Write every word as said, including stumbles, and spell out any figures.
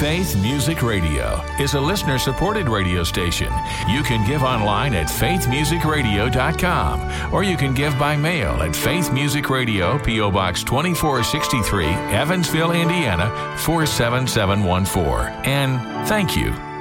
Faith Music Radio is a listener-supported radio station. You can give online at faith music radio dot com, or you can give by mail at Faith Music Radio, P O. Box twenty-four sixty-three, Evansville, Indiana, four seven seven one four. And thank you